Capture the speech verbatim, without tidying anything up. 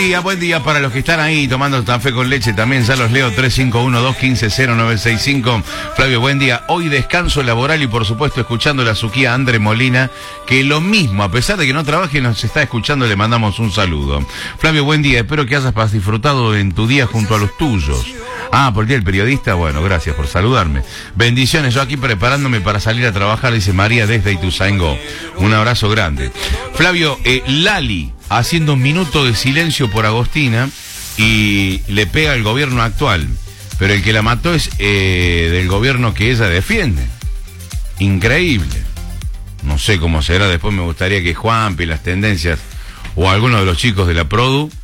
día, buen día para los que están ahí tomando café con leche también. Ya los leo, tres cinco uno, dos uno cinco, cero nueve seis cinco. Flavio, buen día. Hoy descanso laboral y por supuesto escuchando la Suquía Andre Molina, que lo mismo, a pesar de que no trabaje, nos está escuchando, le mandamos un saludo. Flavio, buen día. Espero que hayas disfrutado en tu día junto a los tuyos. Ah, por el día del periodista, bueno, gracias por saludarme. Bendiciones, yo aquí preparándome para salir a trabajar, dice María desde Ituzaingó. Un abrazo grande. Flavio, eh, Lali, haciendo un minuto de silencio por Agostina y le pega al gobierno actual, pero el que la mató es eh, del gobierno que ella defiende. Increíble. No sé cómo será, después me gustaría que Juanpi, las tendencias o alguno de los chicos de la Produ